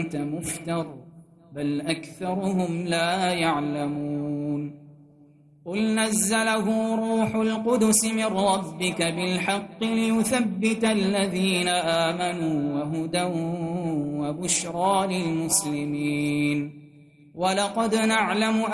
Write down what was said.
أنت مفتر بل أكثرهم لا يعلمون قل نزله روح القدس من ربك بالحق ليثبت الذين آمنوا وهدى وبشرى للمسلمين ولقد نعلم